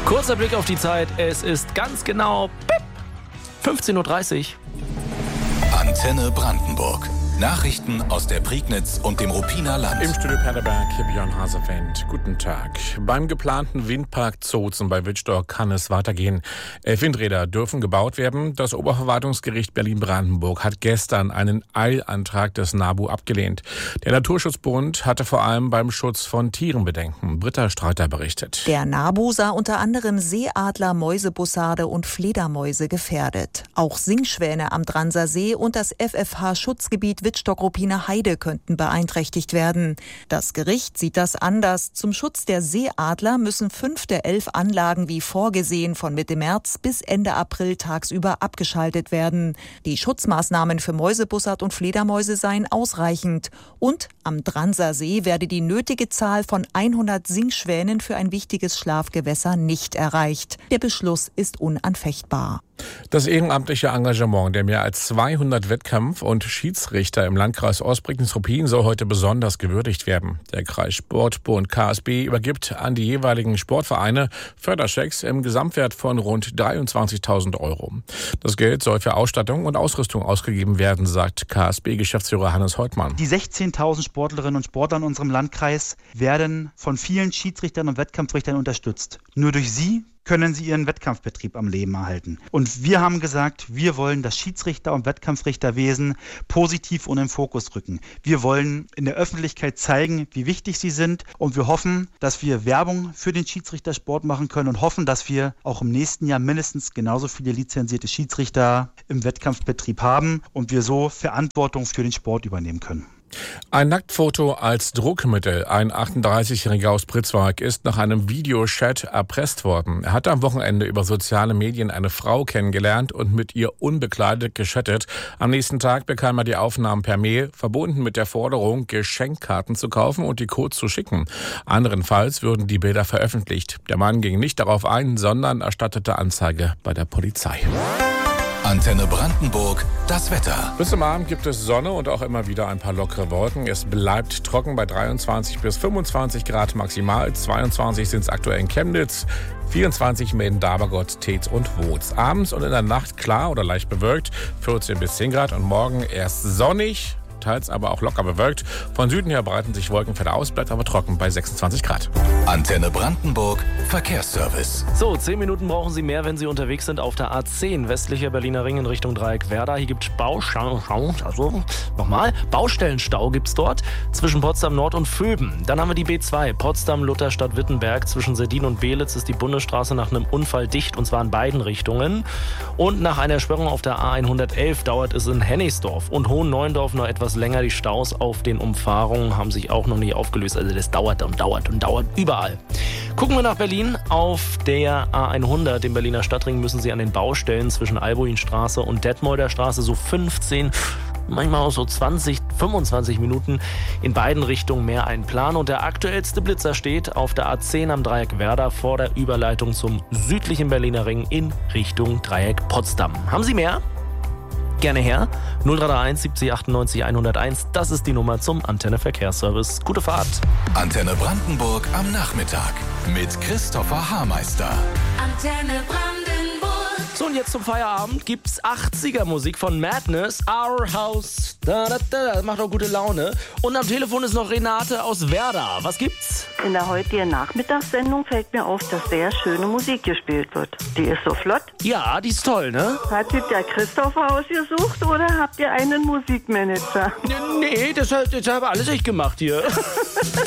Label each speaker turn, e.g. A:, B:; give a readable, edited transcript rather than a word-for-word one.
A: Kurzer Blick auf die Zeit. Es ist ganz genau 15.30 Uhr.
B: Antenne Brandenburg. Nachrichten aus der Prignitz und dem Ruppiner Land.
C: Im Studio Paderberg, Björn Hasefeld. Guten Tag. Beim geplanten Windpark Zozen bei Wittstock kann es weitergehen. 11 Windräder dürfen gebaut werden. Das Oberverwaltungsgericht Berlin-Brandenburg hat gestern einen Eilantrag des NABU abgelehnt. Der Naturschutzbund hatte vor allem beim Schutz von Tieren Bedenken. Britta Streiter berichtet.
D: Der NABU sah unter anderem Seeadler, Mäusebussarde und Fledermäuse gefährdet. Auch Singschwäne am Dranser See und das FFH-Schutzgebiet Wittstock-Ruppiner Heide könnten beeinträchtigt werden. Das Gericht sieht das anders. Zum Schutz der Seeadler müssen 5 der 11 Anlagen wie vorgesehen von Mitte März bis Ende April tagsüber abgeschaltet werden. Die Schutzmaßnahmen für Mäusebussard und Fledermäuse seien ausreichend. Und am Dranser See werde die nötige Zahl von 100 Singschwänen für ein wichtiges Schlafgewässer nicht erreicht. Der Beschluss ist unanfechtbar.
C: Das ehrenamtliche Engagement der mehr als 200 Wettkampf- und Schiedsrichter im Landkreis Ostprignitz-Ruppin soll heute besonders gewürdigt werden. Der Kreissportbund KSB übergibt an die jeweiligen Sportvereine Förderschecks im Gesamtwert von rund 23.000 €. Das Geld soll für Ausstattung und Ausrüstung ausgegeben werden, sagt KSB-Geschäftsführer Hannes Heutmann.
E: Die 16.000 Sportlerinnen und Sportler in unserem Landkreis werden von vielen Schiedsrichtern und Wettkampfrichtern unterstützt. Nur durch sie können sie ihren Wettkampfbetrieb am Leben erhalten. Und wir haben gesagt, wir wollen das Schiedsrichter- und Wettkampfrichterwesen positiv und im Fokus rücken. Wir wollen in der Öffentlichkeit zeigen, wie wichtig sie sind, und wir hoffen, dass wir Werbung für den Schiedsrichtersport machen können und hoffen, dass wir auch im nächsten Jahr mindestens genauso viele lizenzierte Schiedsrichter im Wettkampfbetrieb haben und wir so Verantwortung für den Sport übernehmen können.
C: Ein Nacktfoto als Druckmittel. Ein 38-Jähriger aus Pritzwalk ist nach einem Videochat erpresst worden. Er hatte am Wochenende über soziale Medien eine Frau kennengelernt und mit ihr unbekleidet geschattet. Am nächsten Tag bekam er die Aufnahmen per Mail, verbunden mit der Forderung, Geschenkkarten zu kaufen und die Codes zu schicken. Anderenfalls würden die Bilder veröffentlicht. Der Mann ging nicht darauf ein, sondern erstattete Anzeige bei der Polizei.
B: Antenne Brandenburg, das Wetter.
C: Bis zum Abend gibt es Sonne und auch immer wieder ein paar lockere Wolken. Es bleibt trocken bei 23 bis 25 Grad maximal. 22 sind es aktuell in Chemnitz, 24 in Dabergott, Tetz und Wotz. Abends und in der Nacht klar oder leicht bewölkt, 14 bis 10 Grad und morgen erst sonnig, teils aber auch locker bewölkt. Von Süden her breiten sich Wolkenfelder aus, bleibt aber trocken bei 26 Grad.
B: Antenne Brandenburg, Verkehrsservice.
A: So, 10 Minuten brauchen Sie mehr, wenn Sie unterwegs sind auf der A10, westlicher Berliner Ring in Richtung Dreieck Werder. Hier gibt es Baustellenstau gibt's dort zwischen Potsdam Nord und Vöben. Dann haben wir die B2, Potsdam-Lutherstadt-Wittenberg. Zwischen Seldin und Beelitz ist die Bundesstraße nach einem Unfall dicht, und zwar in beiden Richtungen. Und nach einer Sperrung auf der A111 dauert es in Hennigsdorf und Hohenneuendorf noch etwas länger. Die Staus auf den Umfahrungen haben sich auch noch nicht aufgelöst. Also das dauert und dauert und dauert überall. Gucken wir nach Berlin. Auf der A100, dem Berliner Stadtring, müssen Sie an den Baustellen zwischen Albuinstraße und Detmolder Straße so 15, manchmal auch so 20, 25 Minuten in beiden Richtungen mehr einplanen. Und der aktuellste Blitzer steht auf der A10 am Dreieck Werder vor der Überleitung zum südlichen Berliner Ring in Richtung Dreieck Potsdam. Haben Sie mehr? Gerne her. 0331 70 98 101. Das ist die Nummer zum Antenne Verkehrsservice. Gute Fahrt.
B: Antenne Brandenburg am Nachmittag mit Christopher Haarmeister.
F: Antenne Brandenburg.
A: So, und jetzt zum Feierabend gibt's 80er-Musik von Madness, Our House. Das macht auch gute Laune. Und am Telefon ist noch Renate aus Werder. Was gibt's?
G: In der heutigen Nachmittagssendung fällt mir auf, dass sehr schöne Musik gespielt wird. Die ist so flott.
A: Ja, die ist toll, ne?
G: Hat sich der Christopher ausgesucht oder habt ihr einen Musikmanager?
A: Nee, das habe alles ich gemacht hier.